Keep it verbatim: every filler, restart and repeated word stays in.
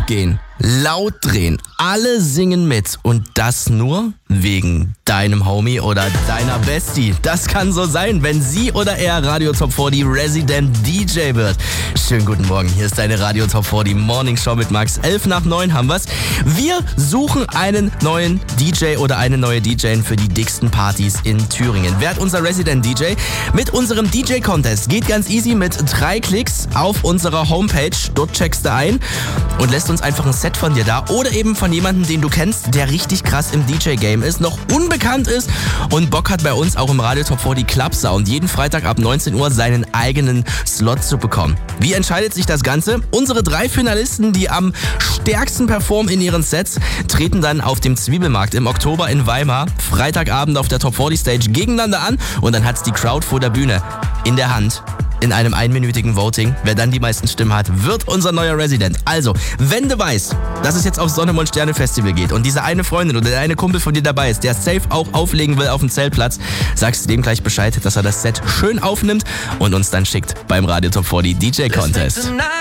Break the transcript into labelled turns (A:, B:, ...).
A: abgehen, laut drehen, alle singen mit und das nur wegen deinem Homie oder deiner Bestie. Das kann so sein, wenn sie oder er Radio Top vierzig Resident D J wird. Schönen guten Morgen, hier ist deine Radio Top vierzig Morning Show mit Max. elf nach neun haben wir's. Wir suchen einen neuen D J oder eine neue D J für die dicksten Partys in Thüringen. Wer hat unser Resident D J? Mit unserem D J-Contest. Geht ganz easy mit drei Klicks auf unserer Homepage. Dort checkst du ein und lässt uns einfach ein Set von dir da oder eben von jemandem, den du kennst, der richtig krass im D J-Game ist, noch unbekannt ist und Bock hat, bei uns auch im Radio Top vierzig Club Sound jeden Freitag ab neunzehn Uhr seinen eigenen Slot zu bekommen. Wie entscheidet sich das Ganze? Unsere drei Finalisten, die am stärksten performen in ihren Sets, treten dann auf dem Zwiebelmarkt im Oktober in Weimar, Freitagabend auf der Top vierzig Stage gegeneinander an und dann hat's die Crowd vor der Bühne in der Hand. In einem einminütigen Voting. Wer dann die meisten Stimmen hat, wird unser neuer Resident. Also, wenn du weißt, dass es jetzt aufs Sonne Mond Sterne Festival geht und diese eine Freundin oder der eine Kumpel von dir dabei ist, der safe auch auflegen will auf dem Zeltplatz, sagst du dem gleich Bescheid, dass er das Set schön aufnimmt und uns dann schickt beim Radio Top vierzig D J Contest.